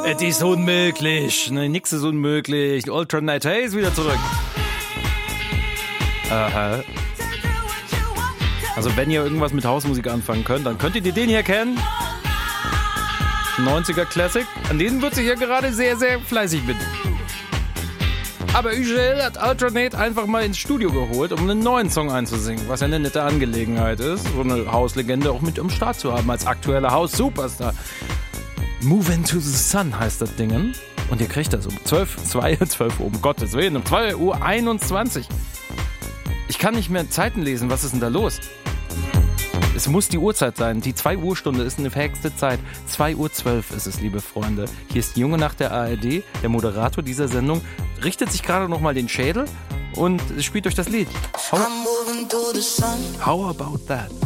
Es ist unmöglich. Nein, nix ist unmöglich. Alternate Hey ist wieder zurück. Aha. Also wenn ihr irgendwas mit Hausmusik anfangen könnt, dann könntet ihr den hier kennen. 90er Classic. An denen wird sich ja gerade sehr, sehr fleißig mit. Aber Ugel hat Alternate einfach mal ins Studio geholt, um einen neuen Song einzusingen, was ja eine nette Angelegenheit ist, so eine Hauslegende auch mit am Start zu haben als aktueller Haus-Superstar. Move into the Sun heißt das Ding. Und ihr kriegt das um 12 Uhr, um Gottes Willen, um 2:21 Uhr. Ich kann nicht mehr Zeiten lesen, was ist denn da los? Es muss die Uhrzeit sein. Die 2 Uhr Stunde ist eine verhexte Zeit. 2:12 Uhr ist es, liebe Freunde. Hier ist Junge nach der ARD. Der Moderator dieser Sendung richtet sich gerade nochmal den Schädel und spielt euch das Lied. How about that?